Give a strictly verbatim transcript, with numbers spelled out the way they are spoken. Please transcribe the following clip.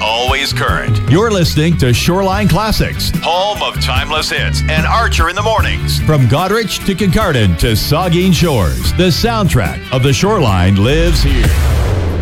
always current. You're listening to Shoreline Classics, Home of timeless hits and Archer in the mornings. from Goderich to Kincardine to Saugeen Shores. The soundtrack of the Shoreline lives here.